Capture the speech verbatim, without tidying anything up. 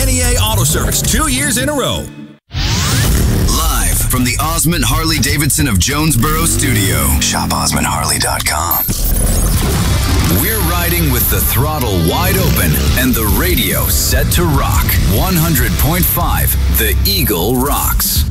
N E A Auto Service two years in a row. Live from the Osmond Harley-Davidson of Jonesboro studio. shop osmond harley dot com. We're riding with the throttle wide open and the radio set to rock. one hundred point five The Eagle rocks.